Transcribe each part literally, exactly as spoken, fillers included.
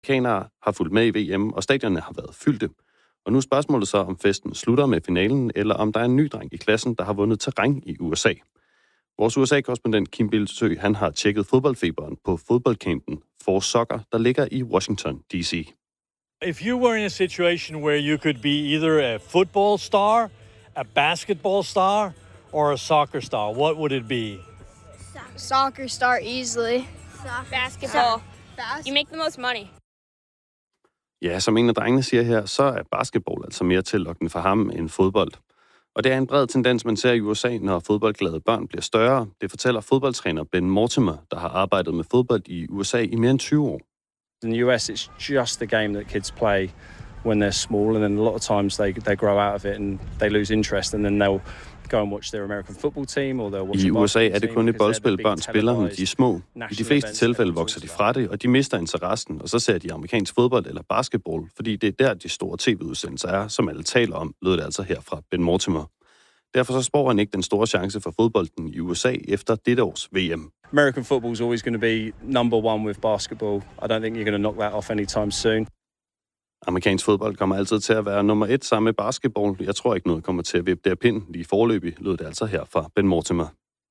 Amerikanere har fulgt med i V M, og stadionerne har været fyldte. Og nu er spørgsmålet så, om festen slutter med finalen, eller om der er en ny dreng i klassen, der har vundet terræn i U S A. Vores U S A-korrespondent Kim Bildsø, han har tjekket fodboldfeberen på fodboldcampen For Soccer, der ligger i Washington, D C If you were in a situation where you could be either a football star, a basketball star, or a soccer star, what would it be? Soccer star easily. Basketball. You make the most money. Ja, som en af drengene siger her, så er basketball altså mere tillokkende for ham end fodbold. Og det er en bred tendens, man ser i U S A, når fodboldglade børn bliver større. Det fortæller fodboldtræner Ben Mortimer, der har arbejdet med fodbold i U S A i mere end tyve år. In the U S, it's just the game that kids play when they're small, and then a lot of times they they grow out of it and they lose interest, and then they'll go and watch their American football team, or they'll watch. I U S A er det kun et boldspil, børn spiller, når de er små. I de fleste tilfælde vokser de fra det, og de mister interessen, og så ser de amerikansk fodbold eller basketball, fordi det er der, de store tv-udsendelser er, som alle taler om, lød det altså her fra Ben Mortimer. Derfor så spår han ikke den store chance for fodbolden i U S A efter dette års V M. American football is always going to be number one with basketball. I don't think you're going to knock that off anytime soon. Amerikansk fodbold kommer altid til at være nummer et sammen med basketball. Jeg tror ikke noget kommer til at vippe der pind lige forløbig, lød det altså her fra Ben Mortimer.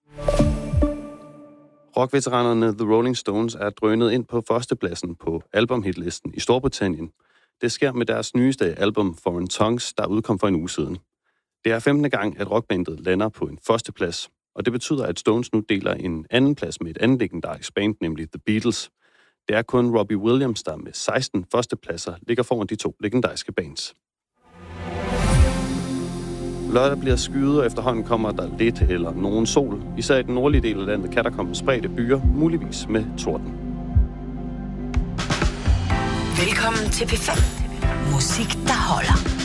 Rockveteranerne The Rolling Stones er drønet ind på førstepladsen på albumhitlisten i Storbritannien. Det sker med deres nyeste album Foreign Tongues, der udkom for en uge siden. Det er femtende gang, at rockbandet lander på en førsteplads, og det betyder, at Stones nu deler en anden plads med et andet legendarisk band, nemlig The Beatles. Det er kun Robbie Williams, der med seksten førstepladser ligger foran de to legendariske bands. Lørdag bliver skyet, og efterhånden kommer der lidt eller nogen sol. Især i den nordlige del af landet kan der komme spredte byer, muligvis med torden. Velkommen til P fem. Musik, der holder.